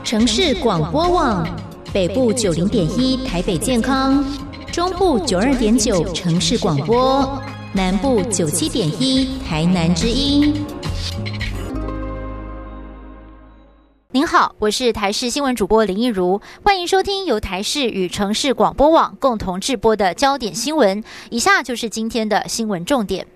城市广播网，北部90.1台北健康，中部92.9城市广播，南部97.1台南之音。您好，我是台视新闻主播林一如，欢迎收听由台视与城市广播网共同制播的焦点新闻。以下就是今天的新闻重点。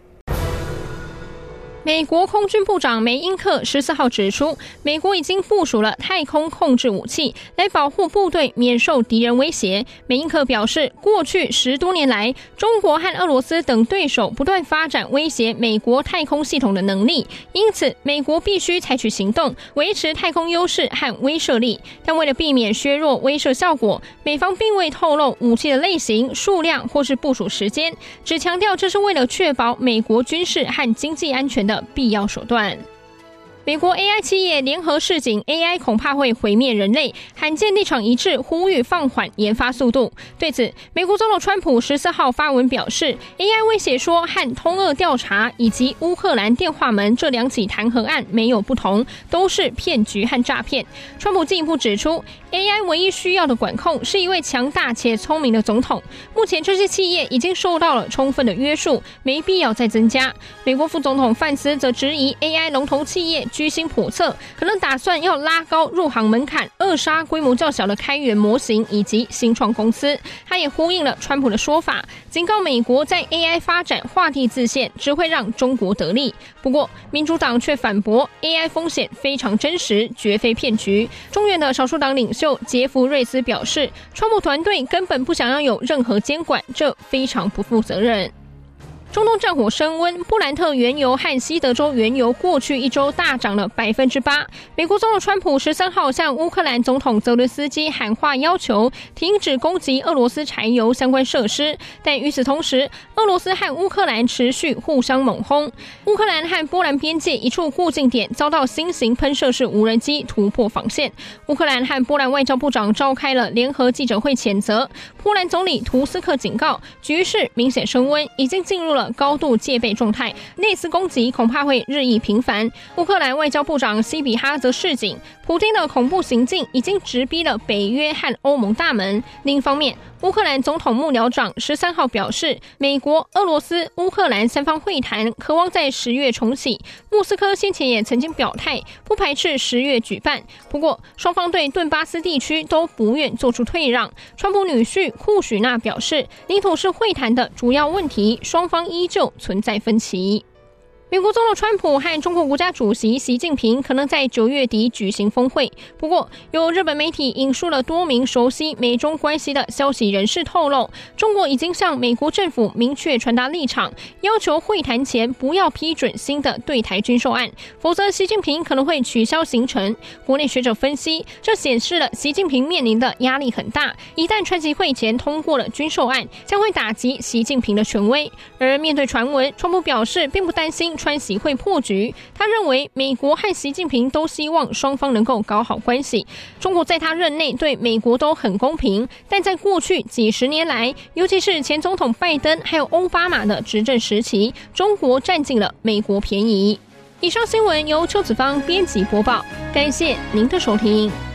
美国空军部长梅因克14号指出，美国已经部署了太空控制武器来保护部队免受敌人威胁。梅因克表示，过去10多年来，中国和俄罗斯等对手不断发展威胁美国太空系统的能力，因此美国必须采取行动，维持太空优势和威慑力。但为了避免削弱威慑效果，美方并未透露武器的类型、数量或是部署时间，只强调这是为了确保美国军事和经济安全的必要手段。美国 AI 企业联合示警 AI 恐怕会毁灭人类，罕见立场一致，呼吁放缓研发速度。对此，美国总统川普14号发文表示， AI 威胁说和通俄调查以及乌克兰电话门这2起弹劾案没有不同，都是骗局和诈骗。川普进一步指出， AI 唯一需要的管控是一位强大且聪明的总统，目前这些企业已经受到了充分的约束，没必要再增加。美国副总统范斯则质疑 AI 龙头企业居心叵测，可能打算要拉高入行门槛，扼杀规模较小的开源模型以及新创公司。他也呼应了川普的说法，警告美国在 AI 发展画地自限，只会让中国得利。不过民主党却反驳 AI 风险非常真实，绝非骗局。中原的少数党领袖杰弗瑞斯表示，川普团队根本不想要有任何监管，这非常不负责任。中东战火升温，布兰特原油和西德州原油过去1周大涨了 8%。美国总统川普13号向乌克兰总统泽伦斯基喊话，要求停止攻击俄罗斯柴油相关设施。但与此同时，俄罗斯和乌克兰持续互相猛轰。乌克兰和波兰边界一处固定点遭到新型喷射式无人机突破防线。乌克兰和波兰外交部长召开了联合记者会谴责。波兰总理图斯克警告，局势明显升温，已经进入了高度戒备状态，类似攻击恐怕会日益频繁。乌克兰外交部长西比哈则示警，普丁的恐怖行径已经直逼了北约和欧盟大门。另一方面，乌克兰总统幕僚长13号表示，美国、俄罗斯、乌克兰3方会谈渴望在10月重启。莫斯科先前也曾经表态，不排斥10月举办。不过，双方对顿巴斯地区都不愿做出退让。川普女婿库许纳表示，领土是会谈的主要问题，双方依旧存在分歧。美国总统川普和中国国家主席习近平可能在9月底举行峰会。不过，有日本媒体引述了多名熟悉美中关系的消息人士透露，中国已经向美国政府明确传达立场，要求会谈前不要批准新的对台军售案，否则习近平可能会取消行程。国内学者分析，这显示了习近平面临的压力很大，一旦川习会前通过了军售案，将会打击习近平的权威。而面对传闻，川普表示并不担心川习会破局，他认为美国和习近平都希望双方能够搞好关系。中国在他任内对美国都很公平，但在过去几十年来，尤其是前总统拜登还有奥巴马的执政时期，中国占尽了美国便宜。以上新闻由邱子芳编辑播报，感谢您的收听。